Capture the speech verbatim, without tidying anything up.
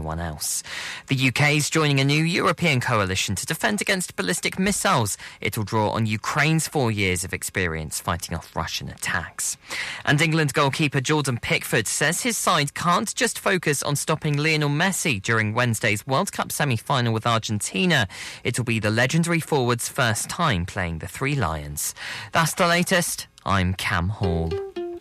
anyone else. The U K is joining a new European coalition to defend against ballistic missiles. It will draw on Ukraine's four years of experience fighting off Russian attacks. And England goalkeeper Jordan Pickford says his side can't just focus on stopping Lionel Messi during Wednesday's World Cup semi-final with Argentina. It will be the legendary forward's first time playing the Three Lions. That's the latest. I'm Cam Hall.